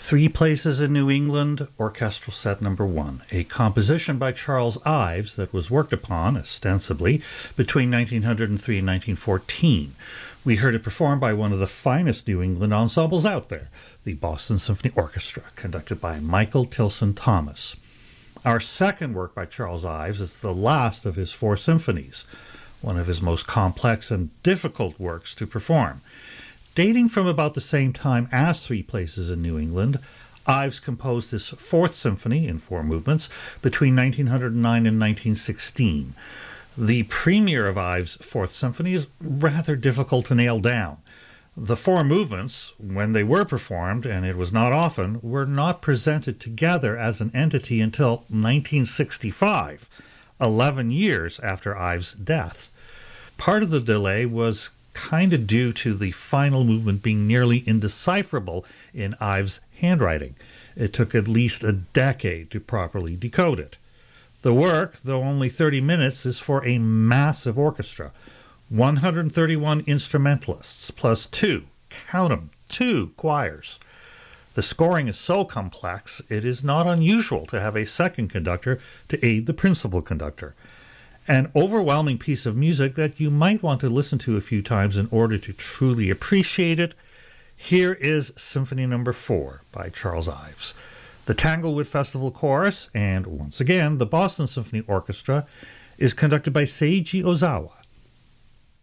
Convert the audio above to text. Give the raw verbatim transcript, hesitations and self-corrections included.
Three Places in New England, Orchestral Set Number One, a composition by Charles Ives that was worked upon, ostensibly, between nineteen oh three and nineteen fourteen. We heard it performed by one of the finest New England ensembles out there, the Boston Symphony Orchestra, conducted by Michael Tilson Thomas. Our second work by Charles Ives is the last of his four symphonies, one of his most complex and difficult works to perform. Dating from about the same time as Three Places in New England, Ives composed his fourth symphony in four movements between nineteen oh nine and nineteen sixteen. The premiere of Ives' Fourth Symphony is rather difficult to nail down. The four movements, when they were performed, and it was not often, were not presented together as an entity until nineteen sixty-five, eleven years after Ives' death. Part of the delay was kind of due to the final movement being nearly indecipherable in Ives' handwriting. It took at least a decade to properly decode it. The work, though only thirty minutes, is for a massive orchestra, one hundred thirty-one instrumentalists, plus two, count 'em, two choirs. The scoring is so complex, it is not unusual to have a second conductor to aid the principal conductor. An overwhelming piece of music that you might want to listen to a few times in order to truly appreciate it. Here is Symphony Number Four by Charles Ives. The Tanglewood Festival Chorus, and once again, the Boston Symphony Orchestra, is conducted by Seiji Ozawa.